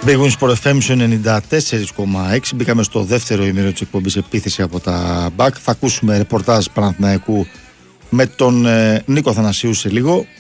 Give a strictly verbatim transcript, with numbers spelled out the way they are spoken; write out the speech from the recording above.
Big Win Sport εφ εμ ενενήντα τέσσερα κόμμα έξι. Μπήκαμε στο δεύτερο ημίρο της εκπομπής επίθεση από τα μπακ. Θα ακούσουμε ρεπορτάζ Παναθηναϊκού με τον ε, Νίκο Θανασίου σε λίγο.